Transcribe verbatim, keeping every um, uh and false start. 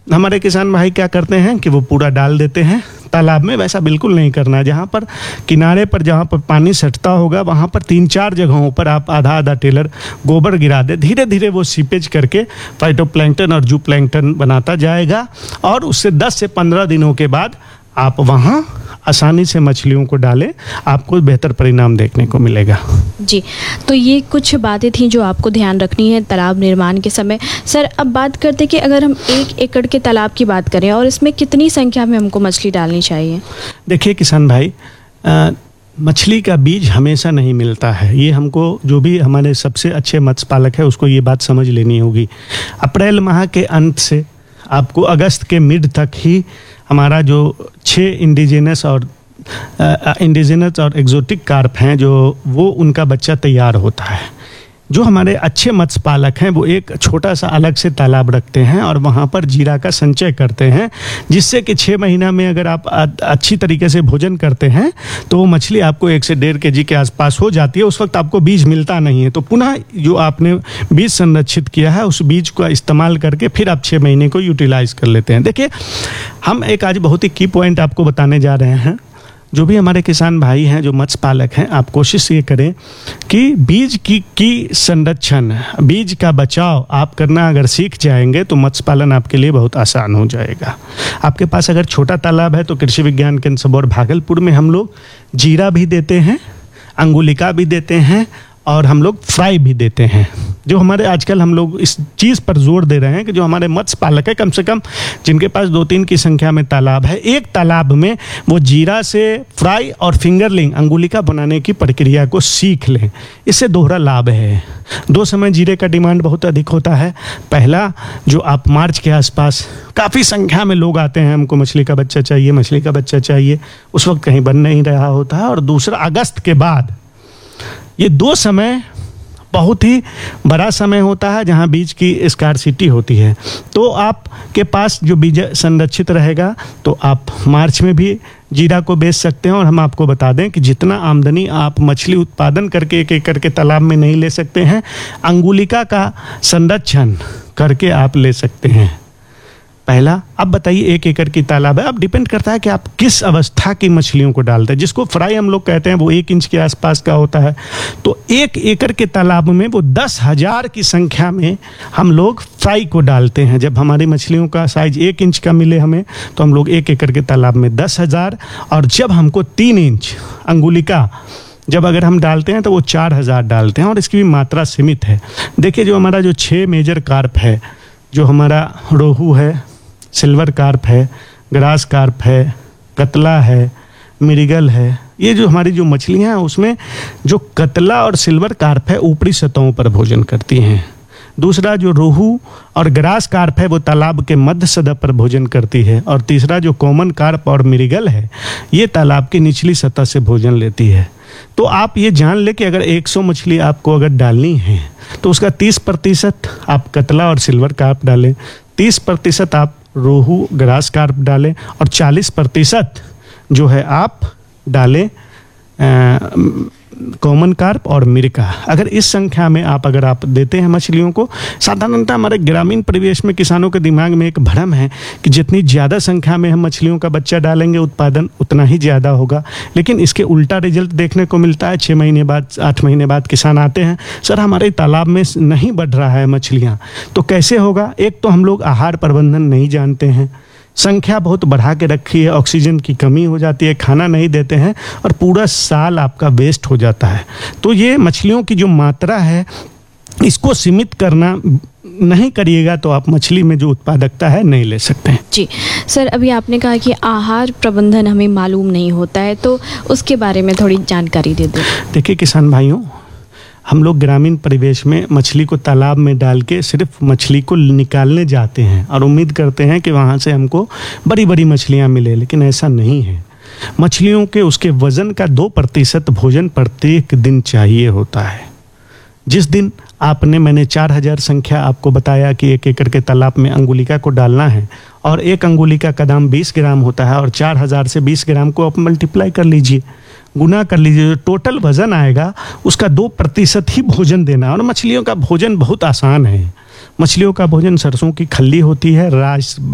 हमारे किसान भाई क्या करते हैं कि वो पूरा डाल देते हैं तालाब में। वैसा बिल्कुल नहीं करना है। जहाँ पर किनारे पर जहाँ पर पानी सटता होगा वहाँ पर तीन चार जगहों पर आप आधा आधा टेलर गोबर गिरा दे। धीरे धीरे वो सीपेज करके फाइटोप्लैंक्टन और जू प्लैंक्टन बनाता जाएगा और उससे दस से पंद्रह दिनों के बाद आप वहाँ आसानी से मछलियों को डालें, आपको बेहतर परिणाम देखने को मिलेगा। जी, तो ये कुछ बातें थी जो आपको ध्यान रखनी है तालाब निर्माण के समय। सर, अब बात करते हैं कि अगर हम एक एकड़ के तालाब की बात करें और इसमें कितनी संख्या में हमको मछली डालनी चाहिए? देखिए किसान भाई, आ, मछली का बीज हमेशा नहीं मिलता है। ये हमको जो भी हमारे सबसे अच्छे मत्स्य पालक है उसको ये बात समझ लेनी होगी। अप्रैल माह के अंत से आपको अगस्त के मिड तक ही हमारा जो छः इंडिजिनस और इंडिजिनस और एग्जोटिक कार्प हैं जो वो उनका बच्चा तैयार होता है। जो हमारे अच्छे मत्स्य पालक हैं वो एक छोटा सा अलग से तालाब रखते हैं और वहाँ पर जीरा का संचय करते हैं, जिससे कि छः महीना में अगर आप अच्छी तरीके से भोजन करते हैं तो वो मछली आपको एक से डेढ़ के जी के आसपास हो जाती है। उस वक्त आपको बीज मिलता नहीं है, तो पुनः जो आपने बीज संरक्षित किया है उस बीज का इस्तेमाल करके फिर आप छः महीने को यूटिलाइज कर लेते हैं। देखिए, हम एक आज बहुत ही की पॉइंट आपको बताने जा रहे हैं। जो भी हमारे किसान भाई हैं जो मत्स्य पालक हैं, आप कोशिश ये करें कि बीज की की संरक्षण, बीज का बचाव आप करना अगर सीख जाएंगे तो मत्स्य पालन आपके लिए बहुत आसान हो जाएगा। आपके पास अगर छोटा तालाब है तो कृषि विज्ञान केंद्र सबौर भागलपुर में हम लोग जीरा भी देते हैं, अंगुलिका भी देते हैं और हम लोग फ्राई भी देते हैं। जो हमारे आजकल हम लोग इस चीज़ पर जोर दे रहे हैं कि जो हमारे मत्स्य पालक है, कम से कम जिनके पास दो तीन की संख्या में तालाब है, एक तालाब में वो जीरा से फ्राई और फिंगरलिंग अंगुलिका बनाने की प्रक्रिया को सीख लें। इससे दोहरा लाभ है। दो समय जीरे का डिमांड बहुत अधिक होता है। पहला, जो आप मार्च के आसपास काफ़ी संख्या में लोग आते हैं, हमको मछली का बच्चा चाहिए, मछली का बच्चा चाहिए, उस वक्त कहीं बन नहीं रहा होता है। और दूसरा, अगस्त के बाद ये दो समय बहुत ही बड़ा समय होता है जहां बीज की स्कार्सिटी होती है। तो आपके पास जो बीज संरक्षित रहेगा तो आप मार्च में भी जीरा को बेच सकते हैं। और हम आपको बता दें कि जितना आमदनी आप मछली उत्पादन करके एक एकड़ के तालाब में नहीं ले सकते हैं, अंगुलिका का संरक्षण करके आप ले सकते हैं। पहला, अब बताइए एक एकड़ की तालाब है, अब डिपेंड करता है कि आप किस अवस्था की मछलियों को डालते हैं। जिसको फ्राई हम लोग कहते हैं वो एक इंच के आसपास का होता है, तो एक एकड़ के तालाब में वो दस हजार की संख्या में हम लोग फ्राई को डालते हैं। जब हमारी मछलियों का साइज एक इंच का मिले हमें तो हम लोग एक एकड़ के तालाब में दस हजार और जब हमको तीन इंच अंगुलिका जब अगर हम डालते हैं तो वो चार हजार डालते हैं और इसकी भी मात्रा सीमित है। देखिए, जो हमारा जो छः मेजर कार्प है, जो हमारा रोहू है, सिल्वर कार्प है, ग्रास कार्प है, कतला है, मिर्गल है, ये जो हमारी जो मछलियाँ हैं उसमें जो कतला और सिल्वर कार्प है ऊपरी सतहों पर भोजन करती हैं। दूसरा, जो रोहू और ग्रास कार्प है वो तालाब के मध्य सतह पर भोजन करती है। और तीसरा, जो कॉमन कार्प और मिर्गल है ये तालाब की निचली सतह से भोजन लेती है। तो आप ये जान ले कि अगर सौ मछली आपको अगर डालनी है तो उसका तीस प्रतिशत आप कतला और सिल्वर कार्प डालें, तीस प्रतिशत आप रोहू ग्रास कार्प डालें और चालीस प्रतिशत जो है आप डालें कॉमन कार्प और मिर्गा। अगर इस संख्या में आप अगर आप देते हैं मछलियों को, साधारणतः हमारे ग्रामीण परिवेश में किसानों के दिमाग में एक भ्रम है कि जितनी ज़्यादा संख्या में हम मछलियों का बच्चा डालेंगे उत्पादन उतना ही ज़्यादा होगा। लेकिन इसके उल्टा रिजल्ट देखने को मिलता है। छः महीने बाद, आठ महीने बाद किसान आते हैं, सर हमारे तालाब में नहीं बढ़ रहा है मछलियाँ, तो कैसे होगा? एक तो हम लोग आहार प्रबंधन नहीं जानते हैं, संख्या बहुत बढ़ा के रखी है, ऑक्सीजन की कमी हो जाती है, खाना नहीं देते हैं और पूरा साल आपका वेस्ट हो जाता है। तो ये मछलियों की जो मात्रा है इसको सीमित करना नहीं करिएगा तो आप मछली में जो उत्पादकता है नहीं ले सकते हैं। जी सर, अभी आपने कहा कि आहार प्रबंधन हमें मालूम नहीं होता है, तो उसके बारे में थोड़ी जानकारी दे दें। देखिए किसान भाइयों, हम लोग ग्रामीण परिवेश में मछली को तालाब में डाल के सिर्फ मछली को निकालने जाते हैं और उम्मीद करते हैं कि वहाँ से हमको बड़ी बड़ी मछलियाँ मिले, लेकिन ऐसा नहीं है। मछलियों के उसके वज़न का दो प्रतिशत भोजन प्रत्येक दिन चाहिए होता है। जिस दिन आपने, मैंने चार हजार संख्या आपको बताया कि एक एकड़ के तालाब में अंगुलिका को डालना है और एक अंगुलिका का दाम बीस ग्राम होता है और चार हजार से बीस ग्राम को आप मल्टीप्लाई कर लीजिए, गुना कर लीजिए, जो टोटल वजन आएगा उसका दो प्रतिशत ही भोजन देना। और मछलियों का भोजन बहुत आसान है। मछलियों का भोजन सरसों की खल्ली होती है, रास